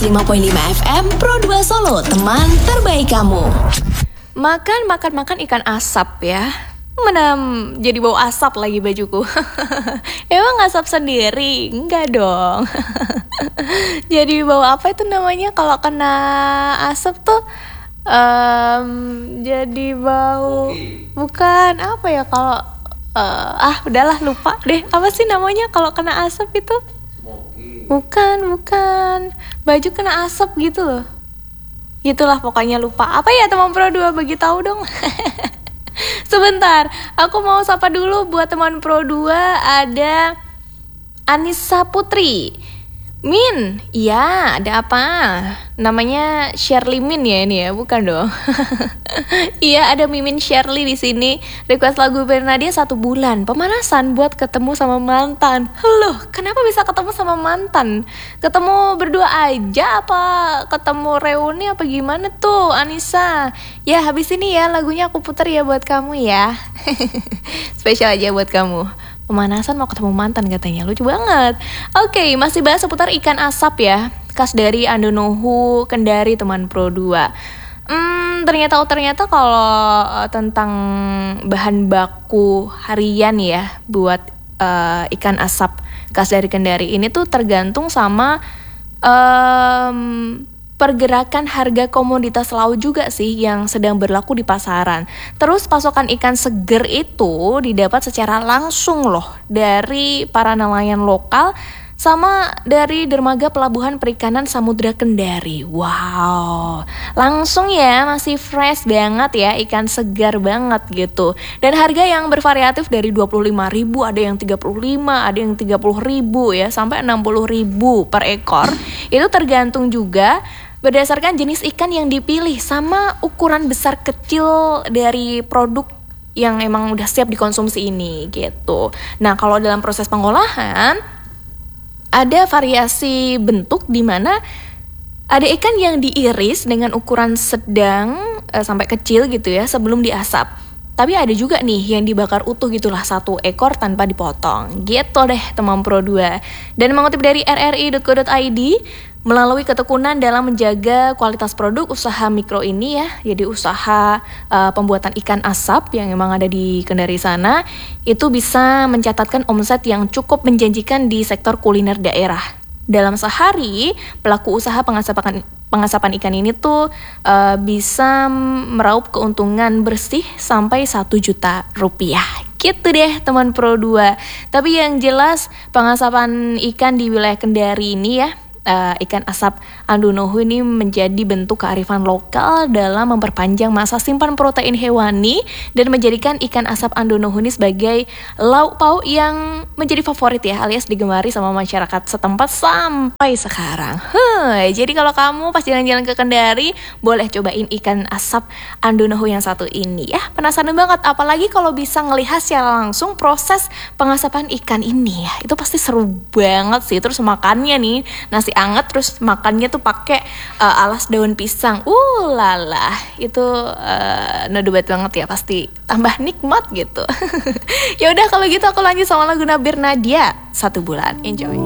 105.5 FM Pro 2 Solo, teman terbaik kamu. Makan ikan asap ya. Mana jadi bau asap lagi bajuku. Emang asap sendiri? Enggak dong. Jadi bau apa itu namanya kalau kena asap tuh? Jadi bau bukan apa ya kalau udahlah lupa deh. Apa sih namanya kalau kena asap itu? Bukan. Baju kena asap gitu loh. Gitulah pokoknya lupa. Apa ya teman Pro 2, bagi tahu dong. Sebentar, aku mau sapa dulu buat teman Pro 2. Ada Anissa Putri. Min, iya ada apa? Namanya Shirley Min ya ini ya, bukan dong. Iya ada Mimin Shirley di sini. Request lagu Bernadia 1 bulan pemanasan buat ketemu sama mantan. Loh, kenapa bisa ketemu sama mantan? Ketemu berdua aja apa ketemu reuni apa gimana tuh Anissa? Ya habis ini ya lagunya aku putar ya buat kamu ya. Spesial aja buat kamu. Pemanasan mau ketemu mantan katanya, lucu banget. Oke, masih bahas seputar ikan asap ya. Khas dari Andonohu, Kendari teman Pro 2. Ternyata kalau tentang bahan baku harian ya buat ikan asap khas dari Kendari ini tuh tergantung sama pergerakan harga komoditas laut juga sih yang sedang berlaku di pasaran. Terus pasokan ikan seger itu didapat secara langsung loh dari para nelayan lokal sama dari dermaga pelabuhan perikanan Samudra Kendari. Wow, langsung ya, masih fresh banget ya, ikan segar banget gitu. Dan harga yang bervariatif dari 25.000, ada yang 35, ada yang 30.000 ya, sampai 60.000 per ekor. Itu tergantung juga berdasarkan jenis ikan yang dipilih sama ukuran besar kecil dari produk yang emang udah siap dikonsumsi ini gitu. Nah, kalau dalam proses pengolahan ada variasi bentuk di mana ada ikan yang diiris dengan ukuran sedang sampai kecil gitu ya sebelum diasap. Tapi ada juga nih yang dibakar utuh gitulah 1 ekor tanpa dipotong. Gitu deh teman Pro 2. Dan mengutip dari rri.co.id, melalui ketekunan dalam menjaga kualitas produk usaha mikro ini ya, jadi usaha pembuatan ikan asap yang memang ada di Kendari sana, itu bisa mencatatkan omset yang cukup menjanjikan di sektor kuliner daerah. Dalam sehari, pelaku usaha pengasapan ikan ini tuh bisa meraup keuntungan bersih sampai 1 juta rupiah. Gitu deh teman Pro 2. Tapi yang jelas pengasapan ikan di wilayah Kendari ini ya, ikan asap Andonohu ini menjadi bentuk kearifan lokal dalam memperpanjang masa simpan protein hewani dan menjadikan ikan asap Andonohu ini sebagai lauk pauk yang menjadi favorit ya, alias digemari sama masyarakat setempat sampai sekarang. Jadi kalau kamu pas jalan-jalan ke Kendari boleh cobain ikan asap Andonohu yang satu ini ya. Penasaran banget, apalagi kalau bisa ngelihat secara langsung proses pengasapan ikan ini ya. Itu pasti seru banget sih. Terus makannya nih nasi anget, terus makannya tuh pakai alas daun pisang. Lala, itu nodubat banget ya, pasti tambah nikmat gitu. Ya udah kalau gitu aku lanjut sama lagu Bernadia 1 bulan. Enjoy.